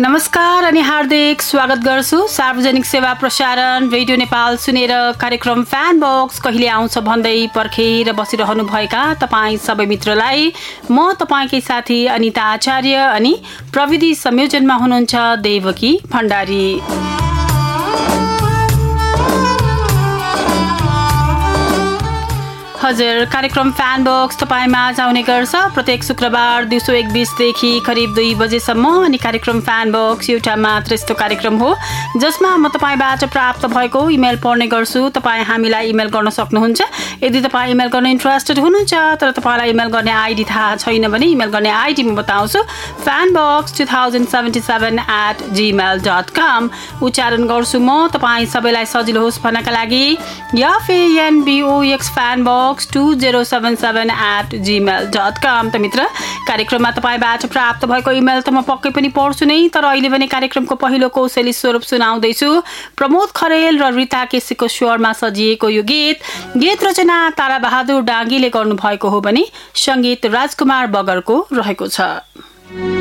नमस्कार अनि हार्दिक स्वागत गर्छु सार्वजनिक सेवा प्रसारण रेडियो नेपाल सुनेर कार्यक्रम फ्यान बक्स कहिले आउँछ भन्दै पर्खेर बसिरहनु भएका तपाईँ सबै मित्रलाई म तपाईँकै साथी अनिता आचार्य अनि प्रविधि संयोजनमा हुनुहुन्छ देवकी भण्डारी। हजुर, कार्यक्रम फ्यान बक्स तपाईमा आउने गर्छ प्रत्येक शुक्रबार दिउँसो 1:20 देखि करिब 2 बजेसम्म। अनि कार्यक्रम फ्यान बक्स एउटा मात्र यस्तो कार्यक्रम हो जसमा म तपाईबाट प्राप्त भएको इमेल पढ्ने गर्छु। तपाईँ हामीलाई इमेल गर्न सक्नुहुन्छ यदि तपाईँ इमेल गर्न इन्ट्रेस्टेड हुनुहुन्छ, तर तपाईँलाई इमेल गर्ने आइडी थाहा छैन भने इमेल गर्ने आइडी म बताउँछु, fanbox2077@gmail.com उच्चारण गर्छु म तपाईँ सबैलाई सजिलो होस् भन्नका लागि FANBOX fanbox 2077@gmail.com। त मित्र, कार्यक्रममा तपाईबाट प्राप्त भएको इमेल त म पक्कै पनि पढ्छु नै, तर अहिले भने कार्यक्रमको पहिलो कौशली स्वरूप सुनाउँदैछु। प्रमोद खरेल र रीता केसीको स्वरमा सजिएको यो गीत रचना ताराबहादुर डाँगीले गर्नुभएको हो भने सङ्गीत राजकुमार बगरको रहेको छ।